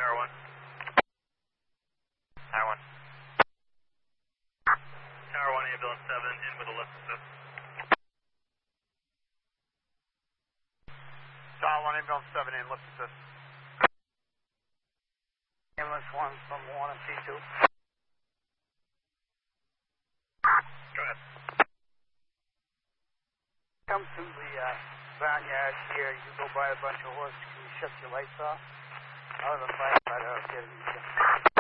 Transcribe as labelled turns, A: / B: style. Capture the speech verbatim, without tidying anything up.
A: Tower one. Tower one. Tower one, ambulance seven, in with a lift assist.
B: Tower one, ambulance seven, in, lift assist. Ambulance one from one and T two.
A: Go ahead.
B: Come to the uh, barnyard here, you go by a bunch of horses, can you shut your lights off? I was a firefighter, I was getting